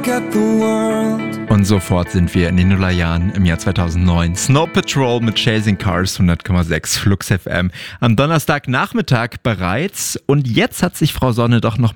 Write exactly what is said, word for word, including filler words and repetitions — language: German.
look at the world. Und sofort sind wir in den Nullerjahren im Jahr zweitausendneun. Snow Patrol mit Chasing Cars, hundert Komma sechs Flux F M. Am Donnerstagnachmittag bereits. Und jetzt hat sich Frau Sonne doch noch